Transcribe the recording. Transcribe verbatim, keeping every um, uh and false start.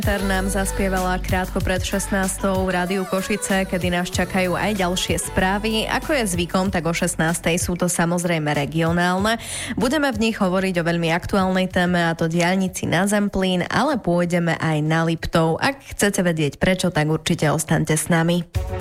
Ter nám zaspievala krátko pred šestnástou v Rádiu Košice, kedy nás čakajú aj ďalšie správy. Ako je zvykom, tak o šestnástej sú to samozrejme regionálne. Budeme v nich hovoriť o veľmi aktuálnej téme, a to diaľnici na Zemplín, ale pôjdeme aj na Liptov. Ak chcete vedieť prečo, tak určite ostaňte s nami.